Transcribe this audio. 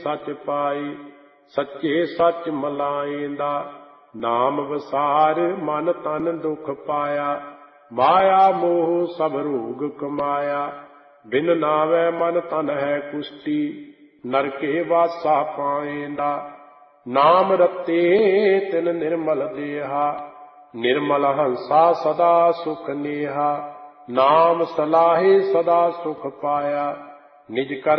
सच पाई, सच्चे सच मलाएंदा। नाम वसार मन तन दुख पाया, माया मोह सब रोग कमाया। बिन नावै मन तन है कुष्टि, नरके वासा पाएंदा। नाम रते तिन निर्मल देहा, निर्मल हंसा सदा सुख नेहा। नाम सलाहे सदा सुख पाया, निज कर